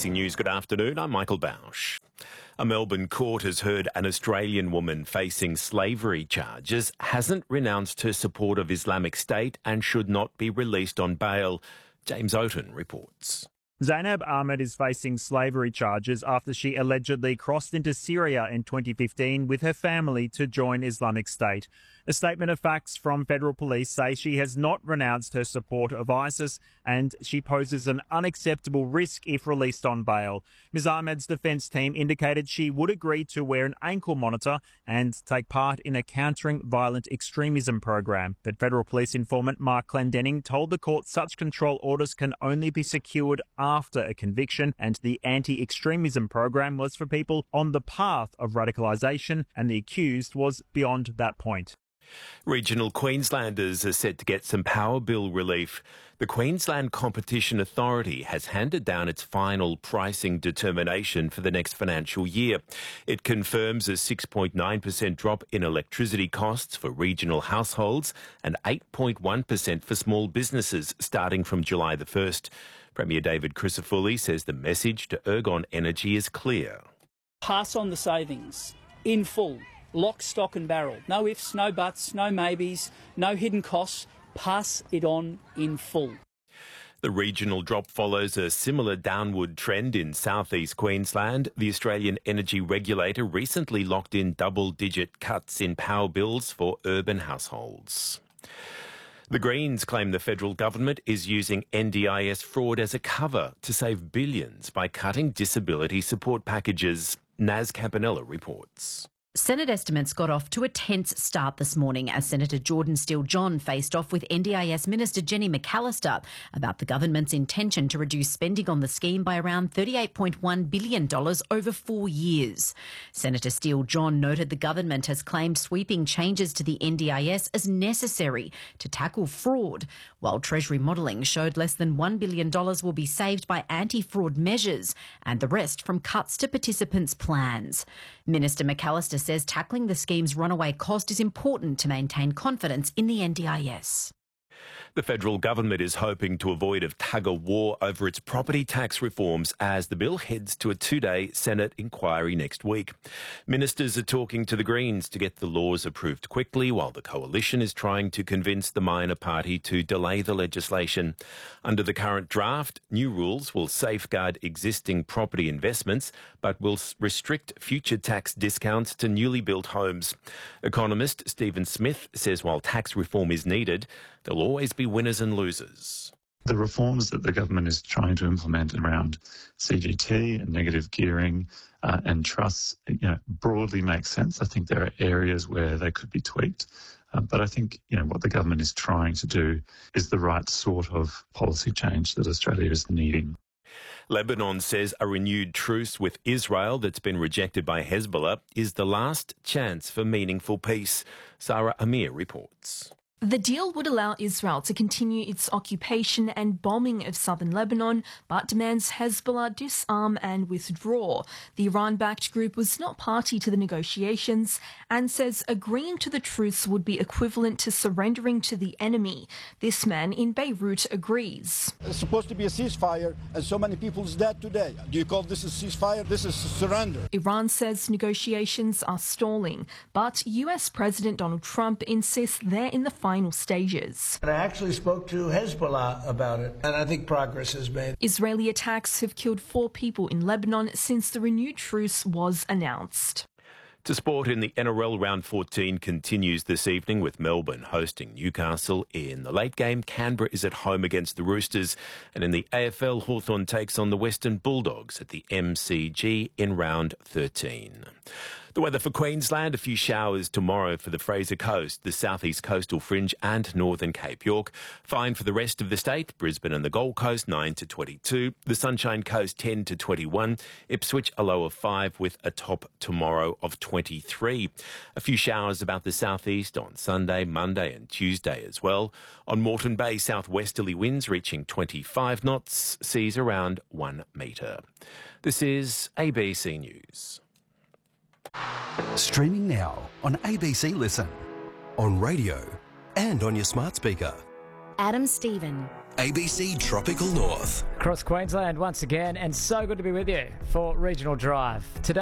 ABC News, good afternoon. I'm Michael Bausch. A Melbourne court has heard an Australian woman facing slavery charges hasn't renounced her support of Islamic State and should not be released on bail. James Oaten reports. Zainab Ahmed is facing slavery charges after she allegedly crossed into Syria in 2015 with her family to join Islamic State. A statement of facts from federal police say she has not renounced her support of ISIS and she poses an unacceptable risk if released on bail. Ms Ahmed's defence team indicated she would agree to wear an ankle monitor and take part in a countering violent extremism program. But federal police informant Mark Clendenning told the court such control orders can only be secured after a conviction, and the anti-extremism program was for people on the path of radicalisation, and the accused was beyond that point. Regional Queenslanders are set to get some power bill relief. The Queensland Competition Authority has handed down its final pricing determination for the next financial year. It confirms a 6.9% drop in electricity costs for regional households and 8.1% for small businesses starting from July the 1st. Premier David Crisafulli says the message to Ergon Energy is clear. Pass on the savings in full. Lock, stock and barrel. No ifs, no buts, no maybes, no hidden costs. Pass it on in full. The regional drop follows a similar downward trend in southeast Queensland. The Australian Energy Regulator recently locked in double-digit cuts in power bills for urban households. The Greens claim the federal government is using NDIS fraud as a cover to save billions by cutting disability support packages. Naz Campanella reports. Senate estimates got off to a tense start this morning as Senator Jordan Steele-John faced off with NDIS Minister Jenny McAllister about the government's intention to reduce spending on the scheme by around $38.1 billion over 4 years. Senator Steele-John noted the government has claimed sweeping changes to the NDIS as necessary to tackle fraud, while Treasury modelling showed less than $1 billion will be saved by anti-fraud measures and the rest from cuts to participants' plans. Minister McAllister says tackling the scheme's runaway cost is important to maintain confidence in the NDIS. The federal government is hoping to avoid a tug-of-war over its property tax reforms as the bill heads to a 2-day Senate inquiry next week. Ministers are talking to the Greens to get the laws approved quickly, while the coalition is trying to convince the minor party to delay the legislation. Under the current draft, new rules will safeguard existing property investments but will restrict future tax discounts to newly built homes. Economist Stephen Smith says while tax reform is needed, there'll always be winners and losers. The reforms that the government is trying to implement around CGT and negative gearing and trusts, broadly make sense. I think there are areas where they could be tweaked. But I think, what the government is trying to do is the right sort of policy change that Australia is needing. Lebanon says a renewed truce with Israel that's been rejected by Hezbollah is the last chance for meaningful peace. Sarah Amir reports. The deal would allow Israel to continue its occupation and bombing of southern Lebanon, but demands Hezbollah disarm and withdraw. The Iran-backed group was not party to the negotiations and says agreeing to the truce would be equivalent to surrendering to the enemy. This man in Beirut agrees. It's supposed to be a ceasefire, and so many people's dead today. Do you call this a ceasefire? This is surrender. Iran says negotiations are stalling, but US President Donald Trump insists they're in the final stages. And I actually spoke to Hezbollah about it, and I think progress is made. Israeli attacks have killed 4 people in Lebanon since the renewed truce was announced. To sport in the NRL Round 14 continues this evening with Melbourne hosting Newcastle. In the late game, Canberra is at home against the Roosters. And in the AFL, Hawthorn takes on the Western Bulldogs at the MCG in Round 13. The weather for Queensland, a few showers tomorrow for the Fraser Coast, the southeast coastal fringe and northern Cape York. Fine for the rest of the state, Brisbane and the Gold Coast 9 to 22, the Sunshine Coast 10 to 21, Ipswich a low of 5 with a top tomorrow of 23. A few showers about the southeast on Sunday, Monday and Tuesday as well. On Moreton Bay, southwesterly winds reaching 25 knots, seas around 1 metre. This is ABC News. Streaming now on ABC Listen, on radio and on your smart speaker. Adam Stephen. ABC Tropical North. Across Queensland once again, and so good to be with you for Regional Drive. Today